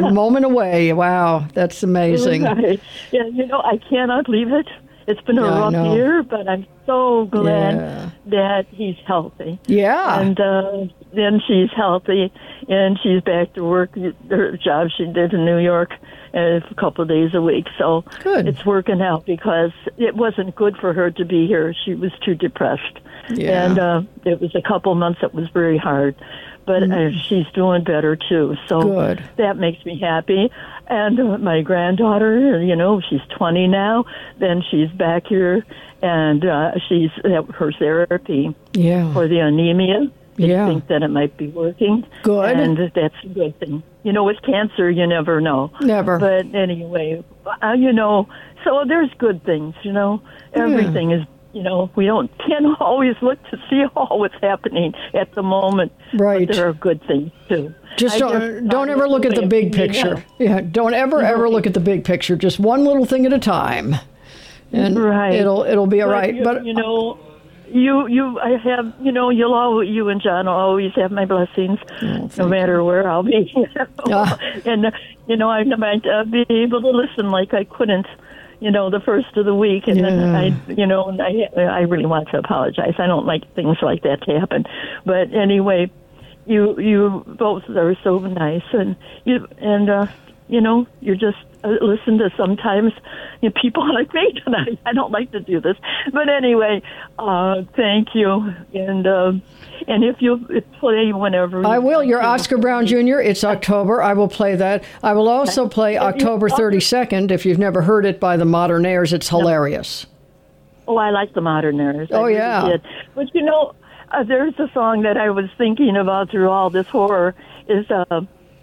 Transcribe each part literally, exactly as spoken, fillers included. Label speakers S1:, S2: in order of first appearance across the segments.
S1: a moment away. Wow, that's amazing.
S2: Right. Yeah, you know, I cannot believe it. It's been a
S1: Yeah, I
S2: rough
S1: know.
S2: year, but I'm so glad
S1: Yeah.
S2: that he's healthy.
S1: Yeah.
S2: And uh, then she's healthy, and she's back to work, her job she did in New York uh, a couple of days a week. So
S1: Good.
S2: it's working out because it wasn't good for her to be here. She was too depressed.
S1: Yeah.
S2: And uh, it was a couple months that was very hard. But uh, she's doing better, too. So
S1: Good.
S2: that makes me happy. And uh, my granddaughter, you know, she's twenty now. Then she's back here, and uh, she's at her therapy
S1: Yeah.
S2: for the anemia. They
S1: Yeah.
S2: think that it might be working.
S1: Good.
S2: And that's a good thing. You know, with cancer, you never know.
S1: Never.
S2: But anyway, uh, you know, so there's good things, you know. Everything is, you know, we don't can't always look to see all what's happening at the moment.
S1: Right.
S2: But there are good things, too.
S1: Just
S2: I
S1: don't,
S2: just
S1: don't
S2: find
S1: ever
S2: it
S1: look at the
S2: way
S1: big
S2: of being
S1: picture.
S2: up.
S1: Yeah, don't ever, ever look at the big picture. Just one little thing at a time. And
S2: Right.
S1: it'll it'll be all
S2: But
S1: right.
S2: you,
S1: But
S2: you know, you you I have you know you'll always, you and John will always have my blessings, no matter where I'll be. You know?
S1: Ah.
S2: And uh, you know I might uh, be able to listen like I couldn't, you know, the first of the week, and then
S1: Yeah.
S2: I you know and I I really want to apologize. I don't like things like that to happen, but anyway, you you both are so nice, and you and uh, you know you're just. Uh, listen to sometimes you know, people like me tonight. I don't like to do this, but anyway, uh, thank you, and uh, and if you play whenever
S1: I
S2: you
S1: will.
S2: want
S1: You're
S2: to.
S1: Oscar Brown Junior It's October. I will play that. I will also play October thirty-second. If you've never heard it by the Modernaires, it's hilarious.
S2: Oh, I like the Modernaires. I
S1: Oh,
S2: really
S1: yeah.
S2: did. But you know, uh, there's a song that I was thinking about through all this horror. Is uh,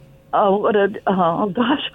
S2: oh what a oh gosh.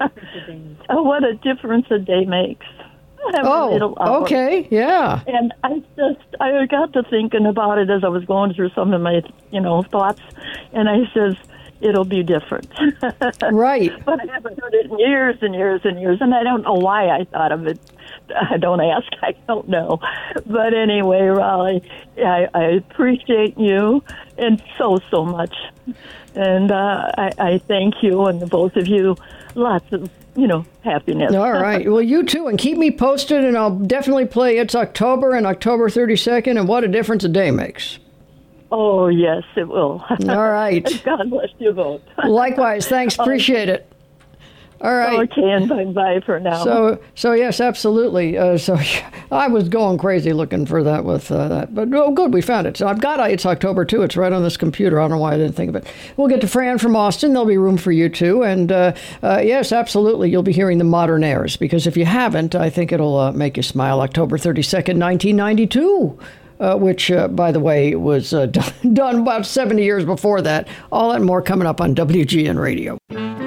S2: Oh, what a difference a day makes. Every
S1: Oh,
S2: little hour.
S1: okay. Yeah.
S2: And I just, I got to thinking about it as I was going through some of my, you know, thoughts, and I says, it'll be different.
S1: Right.
S2: But I haven't heard it in years and years and years, and I don't know why I thought of it. I don't ask, I don't know. But anyway, Raleigh, I, I appreciate you and so, so much. And uh, I, I thank you and the both of you. Lots of, you know, happiness.
S1: All right. Well, you too. And keep me posted, and I'll definitely play It's October and October thirty-second, and what a difference a day makes.
S2: Oh, yes, it will.
S1: All right.
S2: God bless you both.
S1: Likewise. Thanks. Appreciate it. All right.
S2: Okay, and bye-bye for now.
S1: So, so yes, absolutely. Uh, so I was going crazy looking for that with uh, that. But, oh, good, we found it. So I've got It's October, too. It's right on this computer. I don't know why I didn't think of it. We'll get to Fran from Austin. There'll be room for you, too. And, uh, uh, yes, absolutely, you'll be hearing the Modernaires. Because if you haven't, I think it'll uh, make you smile. October thirty-second, nineteen ninety-two. Uh, which, uh, by the way, was uh, done, done about seventy years before that. All that and more coming up on W G N Radio.